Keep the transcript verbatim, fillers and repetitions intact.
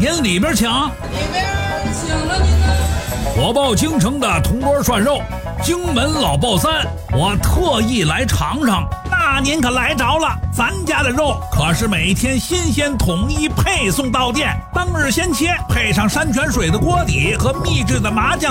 您里边请。 里边请了您呢。 我报京城的铜锅涮肉，荆门老爆三，我特意来尝尝。那您可来着了，咱家的肉可是每天新鲜统一配送到店，当日鲜切，配上山泉水的锅底和秘制的麻酱